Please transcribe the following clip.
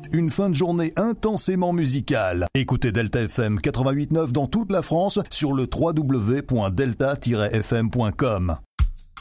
une fin de journée intensément musicale. Écoutez Delta FM 88.9 dans toute la France sur le www.delta-fm.com.